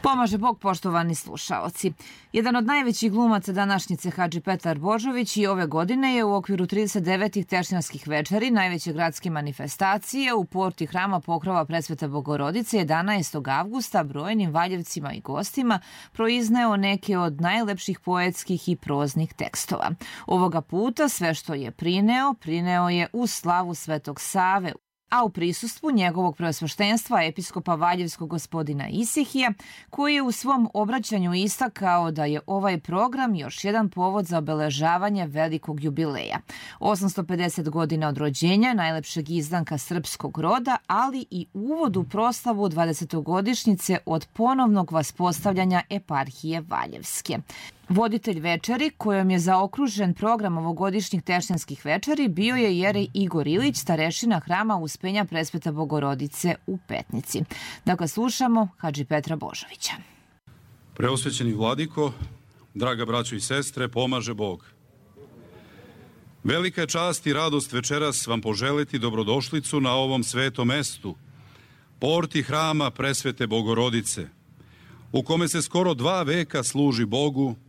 Pomaže Bog, poštovani slušaoci. Jedan od najvećih glumaca današnjice, Hadži Petar Božović, i ove godine je u okviru 39. Tešnjanskih večeri, najveće gradske manifestacije, u porti Hrama Pokrova Presvete Bogorodice 11. avgusta brojnim Valjevcima i gostima proizneo neke od najlepših poetskih i proznih tekstova. Ovoga puta sve što je prineo je u slavu Svetog Save, a u prisustvu njegovog preosveštenstva episkopa Valjevskog gospodina Isihija, koji je u svom obraćanju istakao da je ovaj program još jedan povod za obeležavanje velikog jubileja. 850 godina od rođenja najlepšeg izdanka srpskog roda, ali i uvod u proslavu 20-godišnjice od ponovnog vaspostavljanja eparhije Valjevske. Voditelj večeri, kojom je zaokružen program ovogodišnjih Tešnjanskih večeri, bio je jerej Igor Ilić, starešina Hrama Uspenja Presvete Bogorodice u Petnici. Dakle, slušamo Hadži Petra Božovića. Preosvećeni vladiko, draga braćo i sestre, pomaže Bog. Velika je čast i radost večeras vam poželeti dobrodošlicu na ovom svetom mestu, porti Hrama Presvete Bogorodice, u kome se skoro 2 veka služi Bogu